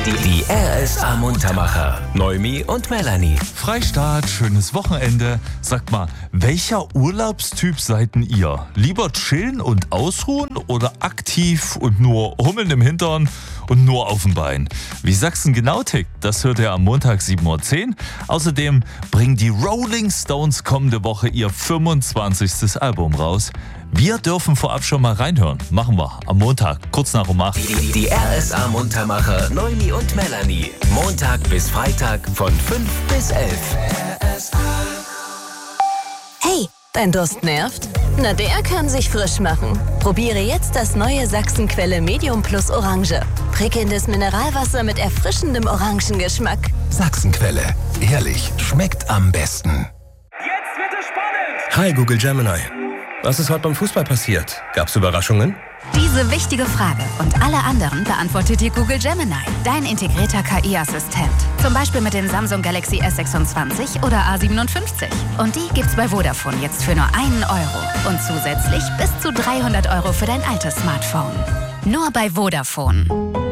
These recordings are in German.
Die RSA Muntermacher. Noemi und Melanie. Freistaat, schönes Wochenende. Sagt mal, welcher Urlaubstyp seid denn ihr? Lieber chillen und ausruhen oder aktiv und nur hummeln im Hintern und nur auf dem Bein? Wie Sachsen genau tickt, das hört ihr am Montag 7.10 Uhr. Außerdem bringen die Rolling Stones kommende Woche ihr 25. Album raus. Wir dürfen vorab schon mal reinhören. Machen wir am Montag, kurz nach um 8. Die RSA Muntermacher Noemi und Melanie. Montag bis Freitag von 5 bis 11. Hey, dein Durst nervt? Na, der kann sich frisch machen. Probiere jetzt das neue Sachsenquelle Medium Plus Orange. Prickelndes Mineralwasser mit erfrischendem Orangengeschmack. Sachsenquelle. Ehrlich, schmeckt am besten. Jetzt wird es spannend! Hi Google Gemini. Was ist heute beim Fußball passiert? Gab's Überraschungen? Diese wichtige Frage und alle anderen beantwortet dir Google Gemini, dein integrierter KI-Assistent. Zum Beispiel mit den Samsung Galaxy S26 oder A57. Und die gibt's bei Vodafone jetzt für nur €1. Und zusätzlich bis zu 300 € für dein altes Smartphone. Nur bei Vodafone.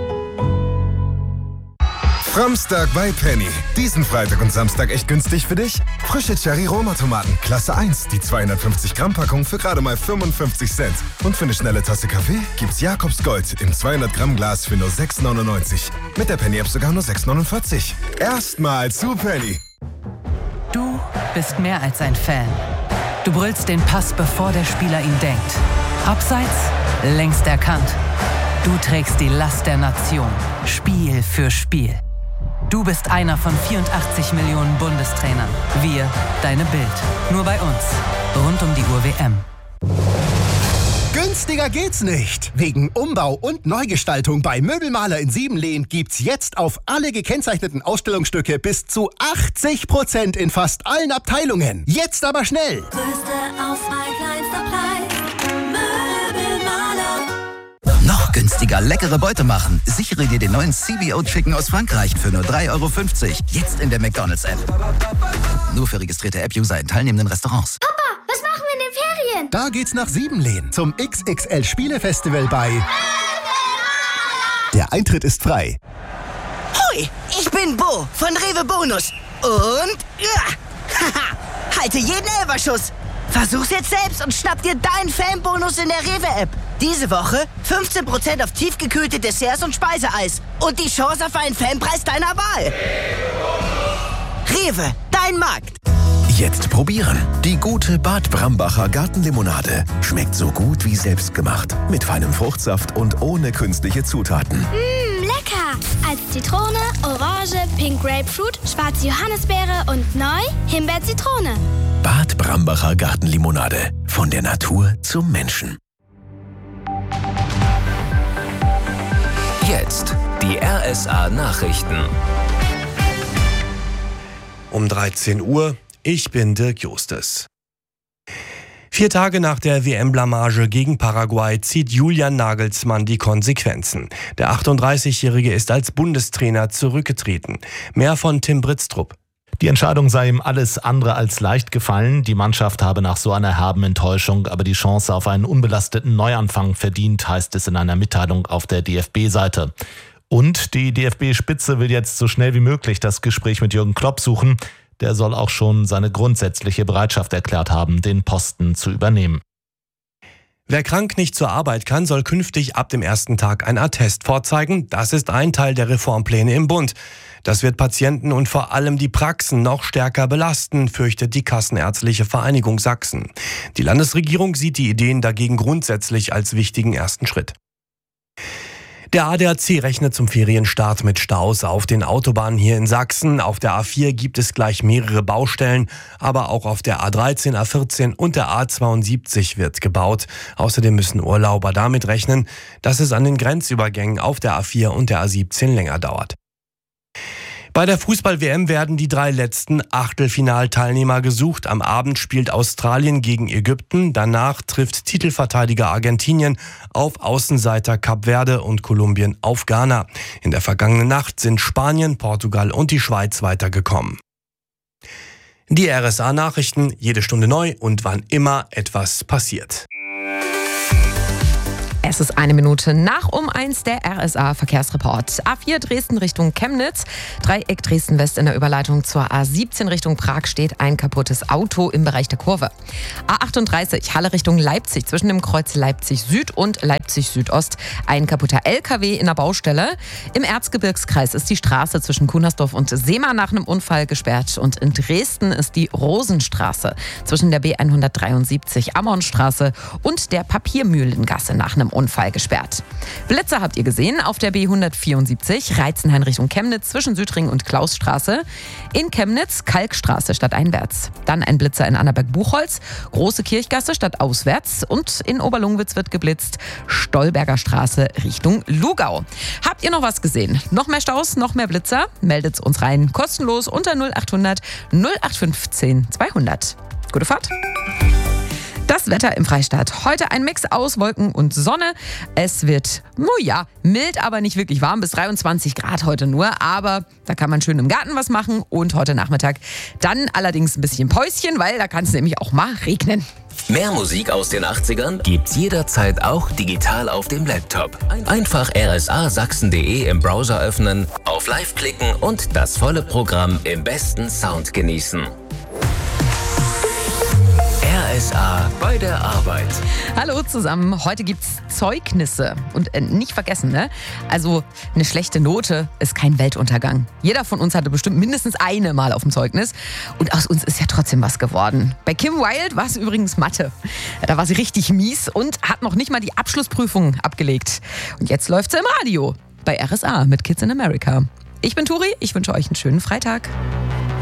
Framstag bei Penny. Diesen Freitag und Samstag echt günstig für dich? Frische Cherry-Roma-Tomaten, Klasse 1, die 250-Gramm-Packung für gerade mal 55 Cent. Und für eine schnelle Tasse Kaffee gibt's Jakobs Gold im 200-Gramm-Glas für nur 6,99. Mit der Penny-App sogar nur 6,49. Erstmal zu Penny. Du bist mehr als ein Fan. Du brüllst den Pass, bevor der Spieler ihn denkt. Abseits, längst erkannt. Du trägst die Last der Nation, Spiel für Spiel. Du bist einer von 84 Millionen Bundestrainern. Wir, deine Bild. Nur bei uns. Rund um die Uhr WM. Günstiger geht's nicht. Wegen Umbau und Neugestaltung bei Möbelmaler in Siebenlehn gibt's jetzt auf alle gekennzeichneten Ausstellungsstücke bis zu 80% in fast allen Abteilungen. Jetzt aber schnell. Größte Auswahl, kleinster Preis. Möbelmaler. Noch günstiger leckere Beute machen. Sichere dir den neuen CBO Chicken aus Frankreich für nur 3,50 €. Jetzt in der McDonald's-App. Nur für registrierte App-User in teilnehmenden Restaurants. Papa, was machen wir in den Ferien? Da geht's nach Siebenlehn zum XXL-Spielefestival bei... Der Eintritt ist frei. Hui, ich bin Bo von Rewe Bonus. Und... halte jeden Elferschuss. Versuch's jetzt selbst und schnapp dir deinen Fanbonus in der Rewe-App. Diese Woche 15% auf tiefgekühlte Desserts und Speiseeis. Und die Chance auf einen Fanpreis deiner Wahl. Rewe, dein Markt. Jetzt probieren. Die gute Bad Brambacher Gartenlimonade. Schmeckt so gut wie selbstgemacht. Mit feinem Fruchtsaft und ohne künstliche Zutaten. Lecker! Als Zitrone, Orange, Pink Grapefruit, schwarze Johannisbeere und neu Himbeer-Zitrone. Bad Brambacher Gartenlimonade. Von der Natur zum Menschen. Jetzt die RSA Nachrichten. Um 13 Uhr, ich bin Dirk Justes. 4 Tage nach der WM-Blamage gegen Paraguay zieht Julian Nagelsmann die Konsequenzen. Der 38-Jährige ist als Bundestrainer zurückgetreten. Mehr von Tim Britztrup. Die Entscheidung sei ihm alles andere als leicht gefallen. Die Mannschaft habe nach so einer herben Enttäuschung aber die Chance auf einen unbelasteten Neuanfang verdient, heißt es in einer Mitteilung auf der DFB-Seite. Und die DFB-Spitze will jetzt so schnell wie möglich das Gespräch mit Jürgen Klopp suchen. Der soll auch schon seine grundsätzliche Bereitschaft erklärt haben, den Posten zu übernehmen. Wer krank nicht zur Arbeit kann, soll künftig ab dem ersten Tag ein Attest vorzeigen. Das ist ein Teil der Reformpläne im Bund. Das wird Patienten und vor allem die Praxen noch stärker belasten, fürchtet die Kassenärztliche Vereinigung Sachsen. Die Landesregierung sieht die Ideen dagegen grundsätzlich als wichtigen ersten Schritt. Der ADAC rechnet zum Ferienstart mit Staus auf den Autobahnen hier in Sachsen. Auf der A4 gibt es gleich mehrere Baustellen, aber auch auf der A13, A14 und der A72 wird gebaut. Außerdem müssen Urlauber damit rechnen, dass es an den Grenzübergängen auf der A4 und der A17 länger dauert. Bei der Fußball-WM werden die 3 letzten Achtelfinalteilnehmer gesucht. Am Abend spielt Australien gegen Ägypten. Danach trifft Titelverteidiger Argentinien auf Außenseiter Kap Verde und Kolumbien auf Ghana. In der vergangenen Nacht sind Spanien, Portugal und die Schweiz weitergekommen. Die RSA-Nachrichten, jede Stunde neu und wann immer etwas passiert. Es ist 1 Minute nach 1 der RSA-Verkehrsreport. A4 Dresden Richtung Chemnitz, Dreieck Dresden-West in der Überleitung zur A17 Richtung Prag steht ein kaputtes Auto im Bereich der Kurve. A38 Halle Richtung Leipzig, zwischen dem Kreuz Leipzig-Süd und Leipzig-Südost ein kaputter LKW in der Baustelle. Im Erzgebirgskreis ist die Straße zwischen Kunersdorf und Seema nach einem Unfall gesperrt. Und in Dresden ist die Rosenstraße zwischen der B173 Ammonsstraße und der Papiermühlengasse nach einem Unfall gesperrt. Blitzer habt ihr gesehen auf der B174 Reizenhain Richtung Chemnitz zwischen Südring und Klausstraße. In Chemnitz Kalkstraße stadteinwärts. Dann ein Blitzer in Annaberg-Buchholz, Große Kirchgasse stadtauswärts und in Oberlungwitz wird geblitzt, Stolberger Straße Richtung Lugau. Habt ihr noch was gesehen? Noch mehr Staus, noch mehr Blitzer? Meldet uns rein, kostenlos unter 0800 0815 200. Gute Fahrt! Das Wetter im Freistaat. Heute ein Mix aus Wolken und Sonne. Es wird, mild, aber nicht wirklich warm. Bis 23 Grad heute nur. Aber da kann man schön im Garten was machen. Und heute Nachmittag dann allerdings ein bisschen Päuschen, weil da kann es nämlich auch mal regnen. Mehr Musik aus den 80ern gibt's jederzeit auch digital auf dem Laptop. Einfach rsasachsen.de im Browser öffnen, auf Live klicken und das volle Programm im besten Sound genießen. RSA bei der Arbeit. Hallo zusammen, heute gibt's Zeugnisse. Und nicht vergessen, ne? Also eine schlechte Note ist kein Weltuntergang. Jeder von uns hatte bestimmt mindestens eine Mal auf dem Zeugnis. Und aus uns ist ja trotzdem was geworden. Bei Kim Wilde war es übrigens Mathe. Da war sie richtig mies und hat noch nicht mal die Abschlussprüfung abgelegt. Und jetzt läuft sie im Radio bei RSA mit Kids in America. Ich bin Turi, ich wünsche euch einen schönen Freitag.